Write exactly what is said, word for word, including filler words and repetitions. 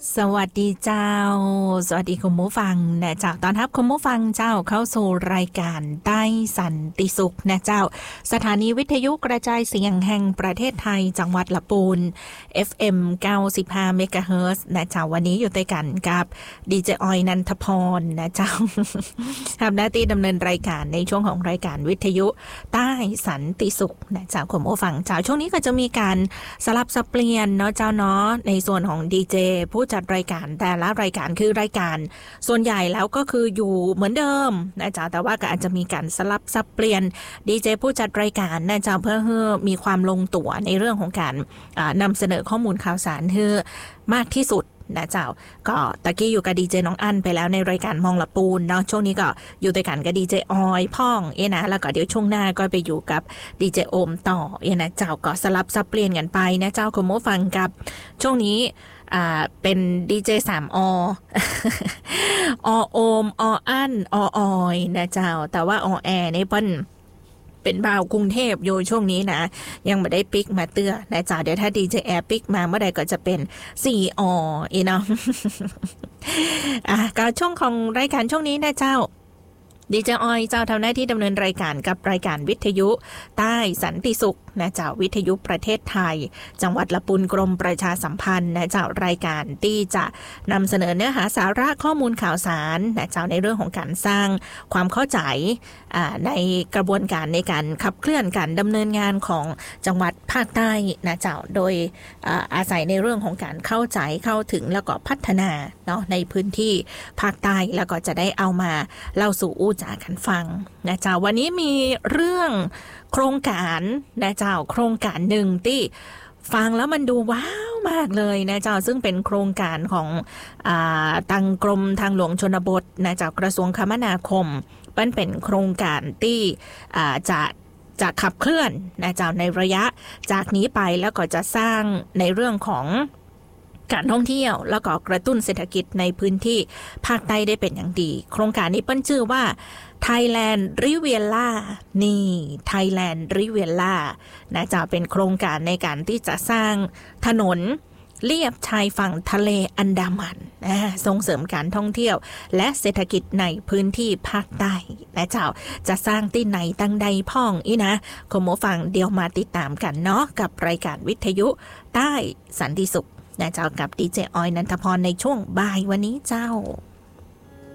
สวัสดีเจ้าสวัสดีคุณผู้ฟังนะเจ้าตอนรับคุณผู้ฟังเจ้าเข้าสู่รายการใต้สันติสุขนะเจ้าสถานีวิทยุกระจายเสียงแห่งประเทศไทยจังหวัดละปูน เอฟ เอ็ม เก้าสิบห้า เมกะเฮิรตซ์นะเจ้าวันนี้อยู่ด้วยกันกับดีเจออยนันทพรนะเจ้า ทำหน้าที่ดำเนินรายการในช่วงของรายการวิทยุใต้สันติสุขนะเจ้าคุณผู้ฟังเจ้าช่วงนี้ก็จะมีการสลับสับเปลี่ยนเนาะเจ้าเนาะในส่วนของดีเจผู้จัดรายการแต่ละรายการคือรายการส่วนใหญ่แล้วก็คืออยู่เหมือนเดิมนะจ๊ะแต่ว่าก็อาจจะมีการสลับสับเปลี่ยนดีเจผู้จัดรายการนะจ๊ะเพื่อให้มีความลงตัวในเรื่องของการนำเสนอข้อมูลข่าวสารให้มากที่สุดนะเจ้าก็ตะกี้อยู่กับดีเจน้องอั้นไปแล้วในรายการมองละปูนเนาะช่วงนี้ก็อยู่ด้วยกันกับดีเจออยพ่องเอ้นะแล้วก็เดี๋ยวช่วงหน้าก็ไปอยู่กับดีเจโอมต่อเอ้นะเจ้าก็สลับสับเปลี่ยนกันไปนะเจ้าคุณผู้ฟังกับช่วงนี้อ่าเป็นดีเจสามออโอมออั้นอออยนะเจ้าแต่ว่าอแอนี่เปิ้นเป็นบ่าวกรุงเทพอยู่ช่วงนี้นะยังไม่ได้ปิกมาเตือนะจ๊ะเดี๋ยวถ้าดีเจแอร์ปิกมาเมื่อใดก็จะเป็นสี่ออีเนาะ อ่ะก็ช่วงของรายการช่วงนี้นะเจ้าดีเจออยเจ้าทำหน้าที่ดำเนินรายการกับรายการวิทยุใต้สันติสุขนะเจ้าวิทยุประเทศไทยจังหวัดละปูนกรมประชาสัมพันธ์นะเจ้ารายการที่จะนำเสนอเนื้อหาสาระข้อมูลข่าวสารนะเจ้าในเรื่องของการสร้างความเข้าใจในกระบวนการในการขับเคลื่อนการดำเนินงานของจังหวัดภาคใต้นะเจ้าโดยอาศัยในเรื่องของการเข้าใจเข้าถึงแล้วก็พัฒนาเนาะในพื้นที่ภาคใต้แล้วก็จะได้เอามาเล่าสู่อู้จ๋ากันฟังนะเจ้าวันนี้มีเรื่องโครงการนะเจ้าโครงการหนึ่งที่ฟังแล้วมันดูว้าวมากเลยนะเจ้าซึ่งเป็นโครงการของอ่าทางกรมทางหลวงชนบทนะเจ้ากระทรวงคมนาคมมันเป็นโครงการที่อ่าจะจะขับเคลื่อนนะเจ้าในระยะจากนี้ไปแล้วก็จะสร้างในเรื่องของการท่องเที่ยวแล้วก็กระตุ้นเศรษฐกิจในพื้นที่ภาคใต้ได้เป็นอย่างดีโครงการนี้เปิ้นชื่อว่า Thailand Riviera นี่ Thailand Riviera นะจะเป็นโครงการในการที่จะสร้างถนนเลียบชายฝั่งทะเลอันดามันนะส่งเสริมการท่องเที่ยวและเศรษฐกิจในพื้นที่ภาคใต้และเจ้าจะสร้างที่ไหนตั้งใดพ่องอีนะคุณผู้ฟังเดี๋ยวมาติดตามกันเนาะกับรายการวิทยุใต้สันติสุขนะเจ้ากับดีเจออยนันทพรในช่วงบ่ายวันนี้เจ้า